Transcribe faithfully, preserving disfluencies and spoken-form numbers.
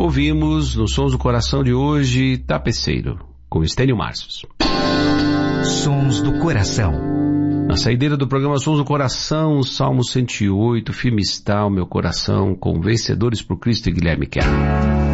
ouvimos no Sons do Coração de hoje, Tapeceiro, com Estênio Marços. Sons do Coração. Na saideira do programa Sons do Coração, Salmo cento e oito, firme está o meu coração, com Vencedores por Cristo e Guilherme Kerr.